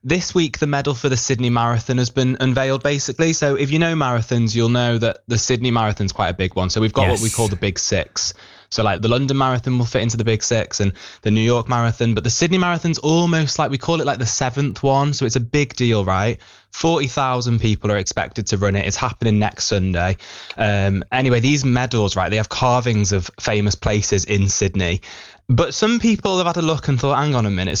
this week, the medal for the Sydney Marathon has been unveiled, basically. So if you know marathons, you'll know that the Sydney Marathon's quite a big one. So we've got what we call the Big Six. So like the London Marathon will fit into the Big Six and the New York Marathon. But the Sydney Marathon's almost like, we call it like the seventh one. So it's a big deal, right? 40,000 people are expected to run it. It's happening next Sunday. Anyway, these medals, right, they have carvings of famous places in Sydney. But some people have had a look and thought, hang on a minute,